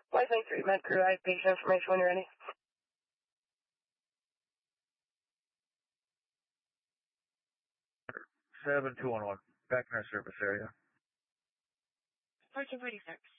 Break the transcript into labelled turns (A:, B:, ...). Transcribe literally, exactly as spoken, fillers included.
A: Lifeline treatment crew, I have patient information when you're ready.
B: seven two one one, back in our service area.
C: fourteen forty-six.